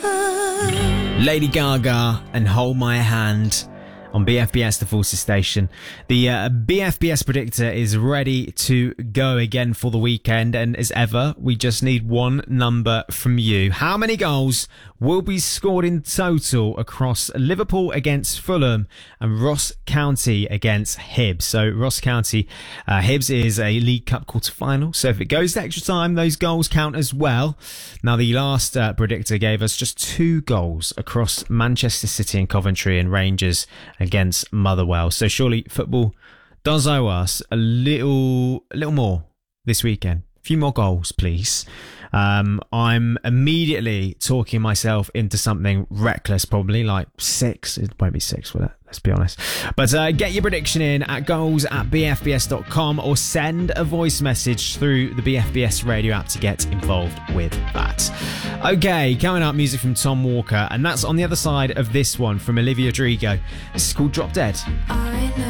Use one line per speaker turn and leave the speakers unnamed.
Lady Gaga and Hold My Hand on BFBS, the Forces Station. The BFBS predictor is ready to go again for the weekend, and as ever, we just need one number from you. How many goals will be scored in total across Liverpool against Fulham and Ross County against Hibs? So Ross County, Hibs is a League Cup quarter-final, so if it goes to extra time, those goals count as well. Now, the last predictor gave us just 2 goals across Manchester City and Coventry and Rangers against Motherwell. So surely football does owe us a little more this weekend. A few more goals, please. I'm immediately talking myself into something reckless, probably like 6. It won't be 6, will it? Let's be honest. But get your prediction in at goals@bfbs.com or send a voice message through the BFBS radio app to get involved with that. Okay, coming up, music from Tom Walker, and that's on the other side of this one from Olivia Rodrigo. This is called Drop Dead.
I know